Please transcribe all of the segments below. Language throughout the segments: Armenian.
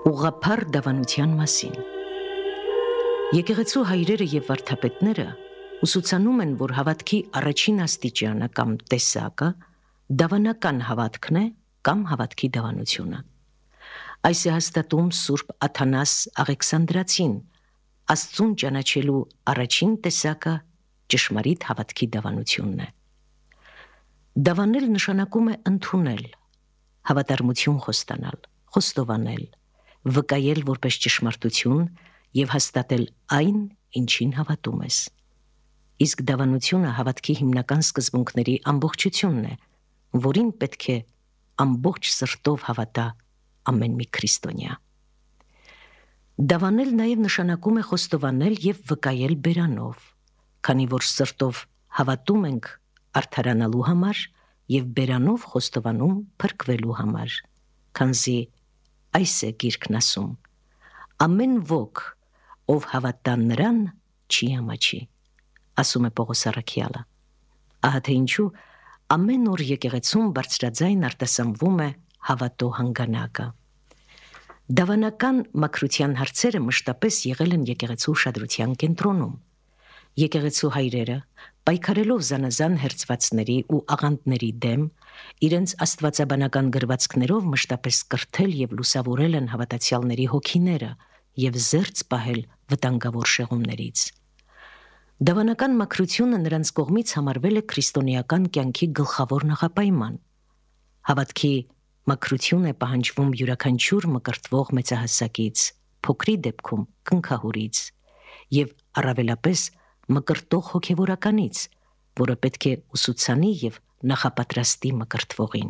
Ուղղափառ դավանության մասին։ Եկեղեցու հայրերը եւ վարդապետները ուսուցանում են, որ հավատքի առաջին աստիճանը կամ տեսակը դավանական հավատքն է կամ հավատքի դավանությունը։ Այս է հաստատում Սուրբ Աթանաս Աղեքսանդրացին, Աստծուն ճանաչելու առաջին տեսակը ճշմարիտ հավատքի դավանությունն է։ Դավանել նշանակում է ընդունել, հավատարմություն խոստանալ, խոստովանել, վկայել որպես ճշմարտություն եւ հաստատել այն, ինչին հավատում ես։ Իսկ դավանությունը հավատքի հիմնական սկզբունքների ամբողջությունն է, որին պետք է ամբողջ սրտով հավատա ամեն մի քրիստոնյա։ Դավանել նաև նշանակում է խոստովանել եւ վկայել բերանով, քանի որ սրտով հավատում ենք արդարանալու համար եւ բերանով խոստովանում փրկվելու համար, քանզի այս է գիրքն ասում. ամեն ոք, ով հավատա նրան, չի ամաչի, ասում է Պողոս առաքյալը։ Ահա թե ինչու ամեն օր եկեղեցում բարձրաձայն արտասանվում է հավատո հանգանակը։ Դավանական մաքրության հարցերը մշտապես եղել են եկեղեցու ուշադրության կենտրոնում։ Եկեղեցու հայրերը, պայքարելով զանազան հերձվածների ու աղանդների դեմ, իրենց աստվածաբանական գրվածքներով մշտապես կրթել եւ լուսավորել են հավատացյալների հոգիները եւ զերծ պահել վտանգավոր շեղումներից։ Դավանական մաքրությունը նրանց կողմից համարվել է քրիստոնեական կյանքի գլխավոր նախապայման։ Հավատքի մաքրություն է պահանջվում յուրաքանչյուր մկրտվող մեծահասակից, փոքրի դեպքում կնքահորից եւ առավելապես մկրտող հոգևորականից, որը պետք է ուսուցանի եւ նախապատրաստի մկրտվողին։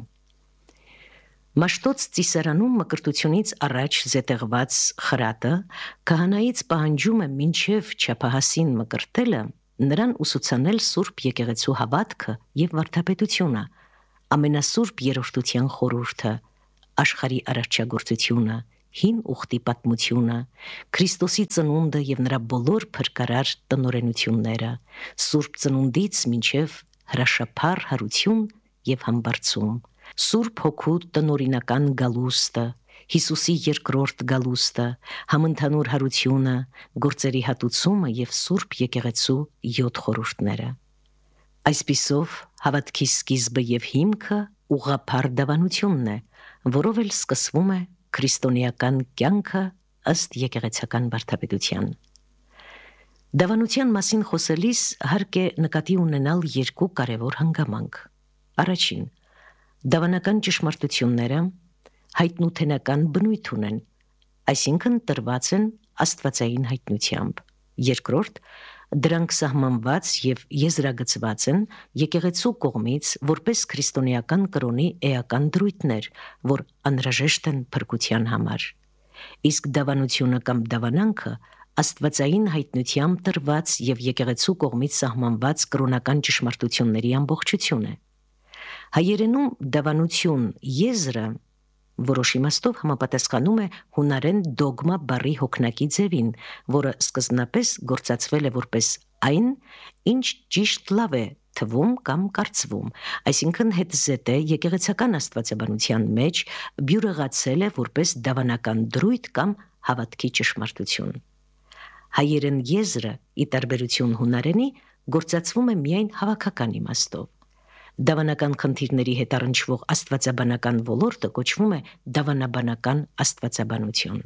Մաշտոց ծիսարանում մկրտությունից առաջ զետեղված խրատը քահանայից պահանջում է մինչև չափահասին մկրտելը նրան ուսուցանել Սուրբ եկեղեցու հավատքը եւ վարդապետությունը, ամենասուրբ երրորդության խորհուրդը, աշխարհի արարչագործությունը, հին ուխտի պատմությունը, Քրիստոսի ծնունդը եւ նրա բոլոր փրկարար տնօրենությունները, Սուրբ ծնունդից մինչև հրաշափառ հարություն եւ համբարձում, Սուրբ Հոգու տնօրինական գալուստը, Հիսուսի երկրորդ գալուստը, համընդհանուր հարությունը, գործերի հատուցումը եւ Սուրբ եկեղեցու 7 խորհուրդները։ Այսպիսով հավատքի սկիզբը եւ հիմքը ուղղափառ դավանությունն է, որով էլ սկսվում է քրիստոնեական կյանքը ըստ եկեղեցական վարդապետության։ Դավանության մասին խոսելիս հարկ է նկատի ունենալ երկու կարևոր հանգամանք։ Առաջին, դավանական ճշմարտությունները հայտնութենական բնույթ ունեն, այսինքն տրված են աստվածային հայտնությամբ։ Երկրորդ, դրանք սահմանված եւ եզրագծված են եկեղեցու կողմից որպես քրիստոնեական կրոնի էական դրույթներ, որ անհրաժեշտ են փրկության համար։ Իսկ դավանությունը կամ դավանանքը աստվածային հայտնությամբ տրված եւ եկեղեցու կողմից սահմանված կրոնական ճշմարտությունների ամբողջություն է։ Հայերենում դավանություն եզրը որոշ իմաստով համապատասխանում է հունարեն դոգմա բառի հոգնակի ձևին, որը սկզբնապես գործածվել է որպես այն, ինչ ճիշտ լավ է թվում կամ կարծվում, այսինքն հետզհետե եկեղեցական աստվածաբանության մեջ բյուրեղացել է որպես դավանական դրույթ կամ հավատքի ճշմարտություն։ Հայերեն եզրը, ի տարբերություն հունարենի, գործածվում է միայն հավաքական իմաստով։ Դավանական խնդիրների հետ առնչվող աստվածաբանական ոլորտը կոչվում է դավանաբանական աստվածաբանություն։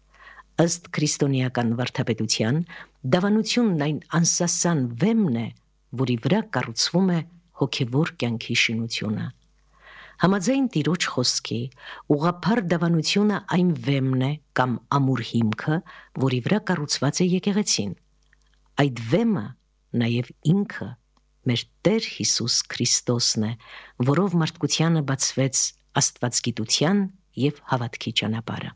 Ըստ քրիստոնեական վարդապետության, դավանությունն այն անսասան վեմն է, որի վրա կառուցվում է հոգևոր կյանքի շինությունը։ Համաձայն Տիրոջ խոսքի, ուղղափառ դավանությունը այն վեմն է կամ ամուր հիմքը, որի վրա կառուցված է եկեղեցին։ Այդ վեմը նաև ինքը մեր Տեր Հիսուս Քրիստոսն է, որով մարդկությանը բացվեց աստվածգիտության եւ հավատքի ճանապարհը։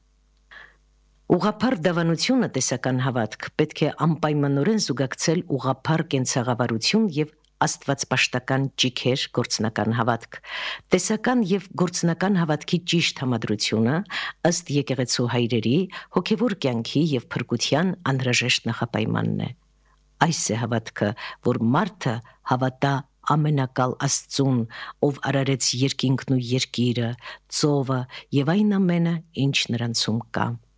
Ուղղափառ դավանությունը տեսական հավատք պետք է անպայմանորեն զուգակցել ուղղափառ կենցաղավարություն եւ աստվածպաշտական ճիգեր գործնական հավատք։ Տեսական եւ գործնական հավատքի ճիշտ համադրությունը ըստ եկեղեցու հայրերի հոգևոր կյանքի եւ փրկության անհրաժեշտ նախապայմանն է։ Այս է հավատքը, որ մարդը հավատա ամենակալ Աստծուն, ով արարեց երկինքն ու երկիրը, ծովը եւ այն ամենը, ինչ նրանցում կա։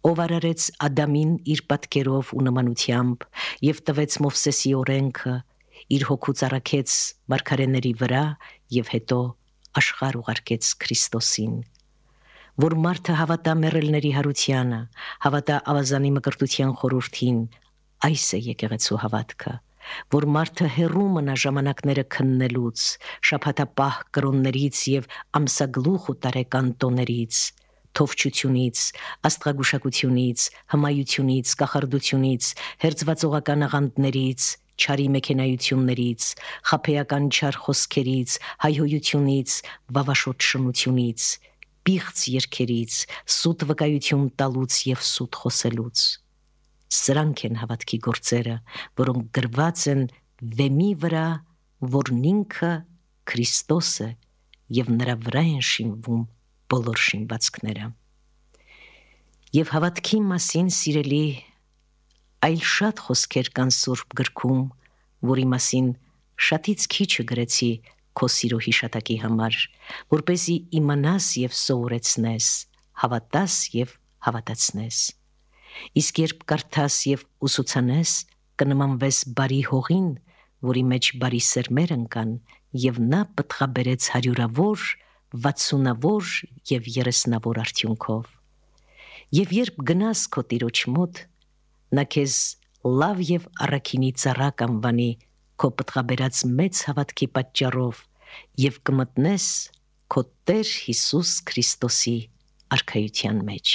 ով արարեց Ադամին իր պատկերով ու նմանությամբ եւ տվեց Մովսեսի օրենքը, իր հոգուց առաքեց մարգարեների վրա եւ հետո աշխարհ ուղարկեց Քրիստոսին, որ մարդը հավատա մեռելների հարությանը, հավատա ավազանի մկրտության խորհրդին, այս է եկեղեցու հավատքը, որ մարդը հեռու մնա ժամանակները քննելուց, շաբաթապահ կրոններից եւ ամսագլուխ ու տարեկան տոներից, թովչությունից, աստղագուշակությունից, հմայությունից, կախարդությունից, հերձվածողական աղանդներից, չարի մեքենայություններից, խաբեական չար խոսքերից, հայհոյությունից, վավաշոտ շնությունից, պիղծ երգերից, սուտ վկայություն տալուց եւ սուտ խոսելուց։ Սրանք են հավատքի գործերը, որոնք գրված են վեմի վրա, որն ինքը Քրիստոս է եւ նրա վրա են շինվում բոլոր շինվածքները։ Եվ հավատքի մասին, սիրելի, այլ շատ խոսքեր կան Սուրբ գրքում, որի մասին շատից քիչը գրեցի քո սիրո հիշատակի համար, որպեսզի իմանաս եւ սովորեցնես, հավատաս եւ հավատացնես։ Իսկ երբ կարդաս եւ ուսուցանես, կնմանվես բարի հողին, որի մեջ բարի սերմեր ընկան, եւ նա պտղաբերեց 100-ավոր, 60-ավոր եւ 30-ավոր արդյունքով։ Եվ երբ գնաս քո Տիրոջ մոտ, նա քեզ լավ եւ առաքինի ծառա կանվանի քո պտղաբերած մեծ հավատքի պատճառով եւ կմտնես քո Տեր Հիսուս Քրիստոսի արքայության մեջ։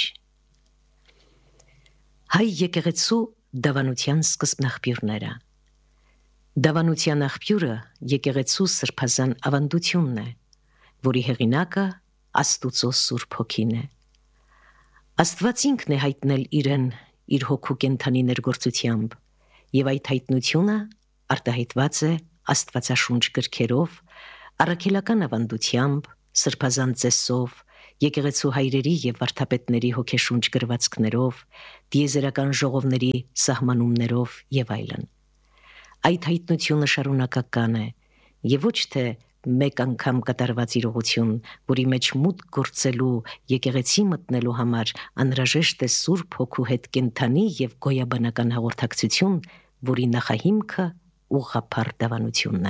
Հայ եկեղեցու դավանության սկզբնաղբյուրները։ Դավանության աղբյուրը եկեղեցու սրբազան ավանդությունն է, որի հեղինակը Աստուծո Սուրբ Հոգին է։ Աստված ինքն է հայտնել իրեն իր հոգու կենթանի ներգործությամբ, եւ այդ հայտնությունը արտահայտված է Աստվածաշունչ գրքերով, առաքելական ավանդությամբ, սրբազան ծեսով, եկեղեցու հայրերի եւ վարդապետների հոգեշունչ գրվածքներով, դիեզերական ժողովների սահմանումներով եւ այլն։ Այդ հայտնությունը շարունակական է եւ ոչ թե մեկ անգամ կատարված իրողություն, որի մեջ մուտք գործելու, եկեղեցի մտնելու համար անհրաժեշտ է Սուրբ Հոգու հետ կենթանի եւ գոյաբանական հաղորդակցություն, որի նախահիմքը ուղղափառ դավանությունն է։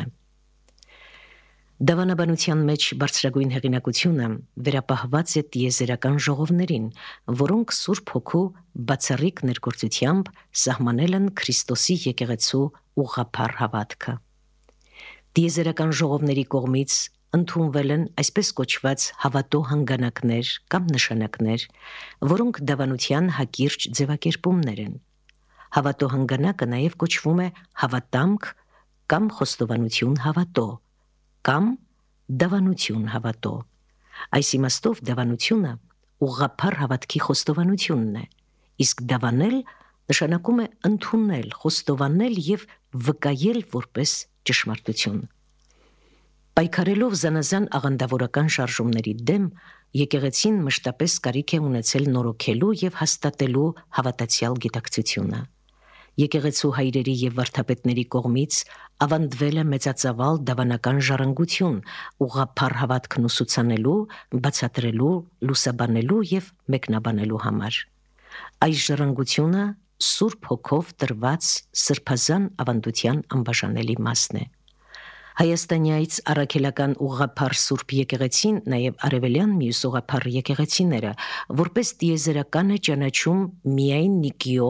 Դավանաբանության մեջ բարձրագույն հեղինակությունը վերապահված է տիեզերական ժողովներին, որոնք Սուրբ Հոգու բացառիկ ներգործությամբ սահմանել են Քրիստոսի եկեղեցու ուղղափառ հավատքը։ Տիեզերական ժողովների կողմից ընդունվել են այսպես կոչված հավատո հանգանակներ կամ նշանակներ, որոնք դավանության հակիրճ ձևակերպումներ են։ Հավատո հանգանակը նաև կոչվում է հավատամք կամ խոստովանություն հավատո, կամ դավանություն հավատո։ Այս իմաստով դավանությունը ուղղափառ հավատքի խոստովանությունն է, իսկ դավանել նշանակում է ընդունել, խոստովանել եւ վկայել որպես ճշմարտություն։ Պայքարելով զանազան աղանդավորական շարժումների դեմ, եկեղեցին մշտապես կարիք է ունեցել նորոգելու եւ հաստատելու հավատացյալ գիտակցությունը։ Եկեղեցու հայրերի եւ վարդապետների կողմից ավանդվել է մեծածավալ դավանական ժառանգություն, ուղղափառ հավատքն ուսուցանելու, բացատրելու, լուսաբանելու եւ մեկնաբանելու համար։ Այս ժառանգությունը Սուրբ Հոգով տրված սրբազան ավանդության անբաժանելի մասն է։ Հայաստանյայից առաքելական ուղղափառ Սուրբ եկեղեցին, նաև արևելյան մյուս ուղղափառ եկեղեցիները, որպես տիեզերական է ճանաչում միայն Նիկիո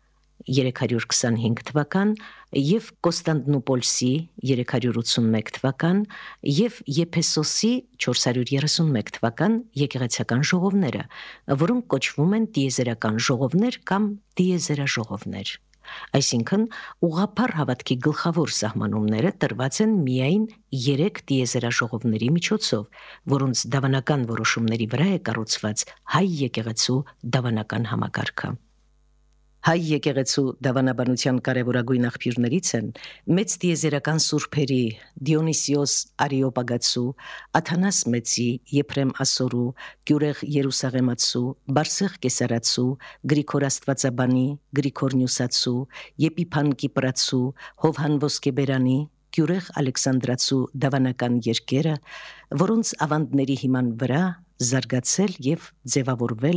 325 թվական եւ Կոստանդնուպոլսի 381 թվական եւ Եփեսոսի 431 թվական եկեղեցական ժողովները, որոնք կոչվում են տիեզերական ժողովներ կամ տիեզերաժողովներ։ Այսինքն ուղղափառ հավատքի գլխավոր սահմանումները տրված են միայն 3 տիեզերաժողովների միջոցով, որոնց դավանական որոշումների վրա է կառուցված հայ եկեղեցու դավանական համակարգը։ Հայ եկեղեցու դավանաբանության կարևորագույն աղբյուրներից են մեծ տիեզերական սուրբերի Դիոնիսիոս Արիոպագացու, Աթանաս Մեծի, Եփրեմ Ասորու, Գյուրեղ Երուսաղեմացու, Բարսեղ Կեսարացու, Գրիգոր Աստվածաբանի, Գրիգոր Նյուսացու, Եփիփան Կիպրացու, Հովհան Ոսկեբերանի, Գյուրեղ Ալեքսանդրացու դավանական երկերը, որոնց ավանդների հիման վրա զարգացել եւ ձևավորվել է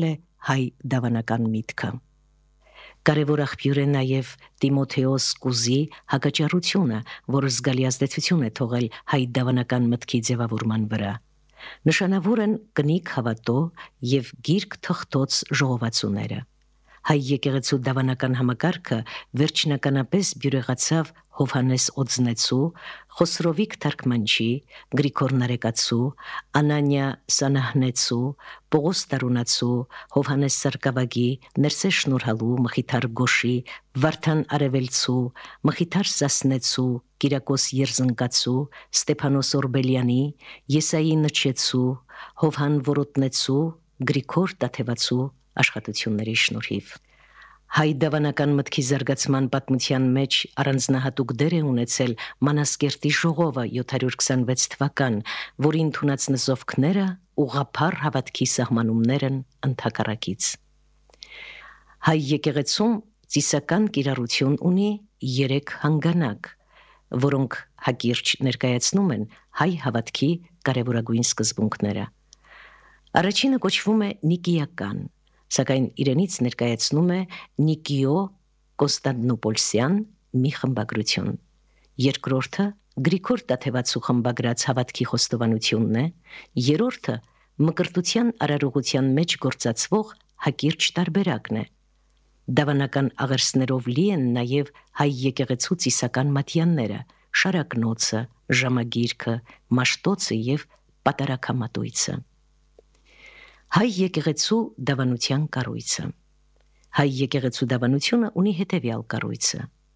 հայ դավանական միտքը։ Կարևոր աղբյուր է նաև Տիմոթեոս Կուզի հակաճառությունը, որը զգալի ազդեցություն է թողել հայ դավանական մտքի ձևավորման վրա։ Նշանավոր են կնիկ հավատո եւ գիրք թղթոց ժողովածուները։ Հայ եկեղեցու դավանական համակարգը վերջնականապես բյուրեղացավ Հովհաննես Օձնեցու, Խոսրովիկ Թարգմանչի, Գրիգոր Նարեկացու, Անանիա Սանահնեցու, Պողոս Տարունացու, Հովհաննես Սարգսակի, Ներսես Շնորհալու, Մխիթար Գոշի, Վարդան Արևելցու, Մխիթար Սասնեցու, Կիրակոս Երզնկացու, Ստեփանոս Օրբելյանի, Եսայի Նչեցու, Հովհան Որոտնեցու, Գրիգոր Տաթևացու աշխատությունների շնորհիվ։ Հայ դավանական մտքի զարգացման պատմության մեջ առանձնահատուկ դեր է ունեցել Մանասկերտի ժողովը 726 թվական, որի ընդունած նզովքները ուղղափառ հավատքի սահմանումներն ընդհակառակից։ Հայ եկեղեցում ծիսական կիրառություն ունի 3 հանգանակ, որոնք հակիրճ ներկայացնում են հայ հավատքի կարևորագույն սկզբունքները։ Առաջինը կոչվում է նիկիական, սակայն իրենից ներկայացնում է Նիկիո Կոստանդնուպոլսյան մի խմբագրություն։ Երկրորդը Գրիգոր Տաթևացու խմբագրած հավատքի խոստովանությունն է, երրորդը մկրտության արարողության մեջ գործածվող հակիրճ տարբերակն է։ Դավանական աղերսներով լի են նաև հայ եկեղեցու ծիսական մատյանները, շարակնոցը, ժամագիրքը, մաշտոցը եւ պատարագամատույցը։ Հայ եկեղեցու դավանության կառույցը։ Հայ եկեղեցու դավանությունը ունի հետևյալ կառույցը.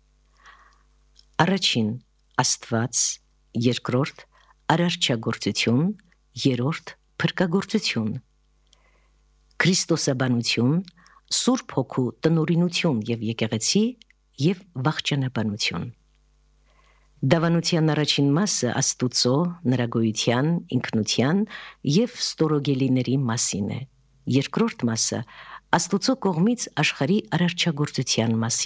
առաջին Աստված, երկրորդ արարչագործություն, երրորդ փրկագործություն, Քրիստոսաբանություն, Սուրբ Հոգու տնօրինություն եւ եկեղեցի եւ վախճանաբանություն։ Դավանության առաջին մասը Աստուծո, նրա գոյության, ինքնության եւ ստորոգելիների մասին է։ Երկրորդ մասը Աստուծո կողմից աշխարհի արարչագործության մասին